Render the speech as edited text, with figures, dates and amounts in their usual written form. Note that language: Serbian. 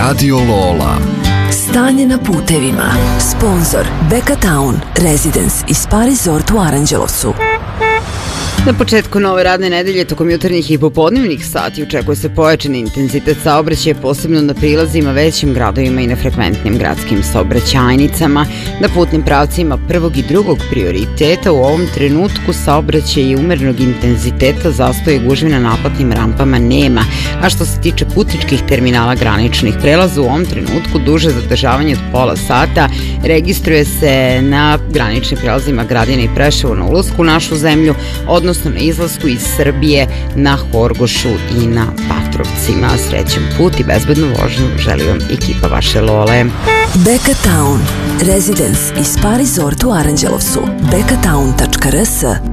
Radio Lola. Stanje na putevima. Sponzor Beka Town Residence i Spa Resort u Aranđelovcu. Na početku nove radne nedelje tokom jutarnjih i popodnevnih sati očekuje se pojačan intenzitet saobraćaja, posebno na prilazima, većim gradovima i na frekventnim gradskim saobraćajnicama. Na putnim pravcima prvog i drugog prioriteta u ovom trenutku saobraćaj i umernog intenziteta, zastoja i gužve na naplatnim rampama nema. A što se tiče putničkih terminala graničnih prelaza, u ovom trenutku duže zadržavanje od pola sata registruje se na graničnim prelazima Gradina i Preševo na ulasku u našu zemlju, odnosno na izlasku iz Srbije na Horgošu i na Patrovcima. Srećan put i bezbednu vožnju želi vam ekipa vaše Lole. Beka Town Residence i Spa Resort u Aranđelovcu. bekatown.rs